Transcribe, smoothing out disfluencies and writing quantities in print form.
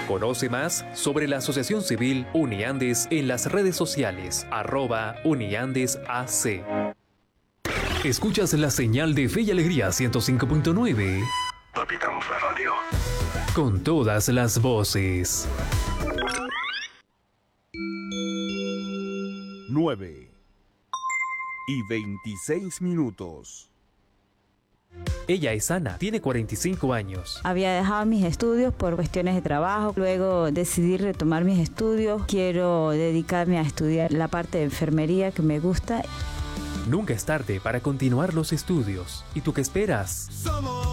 Conoce más sobre la Asociación Civil Uniandes en las redes sociales @uniandesac. Escuchas la señal de Fe y Alegría 105.9. Palpitamos la radio. Con todas las voces. 9:26. Ella es Ana, tiene 45 años. Había dejado mis estudios por cuestiones de trabajo, luego decidí retomar mis estudios. Quiero dedicarme a estudiar la parte de enfermería que me gusta. Nunca es tarde para continuar los estudios. ¿Y tú qué esperas?